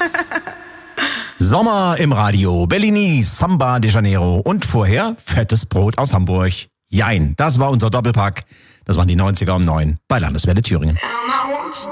Sommer im Radio, Bellini, Samba de Janeiro und vorher fettes Brot aus Hamburg. Jein, das war unser Doppelpack. Das waren die 90er um 9 bei Landeswelle Thüringen. And I want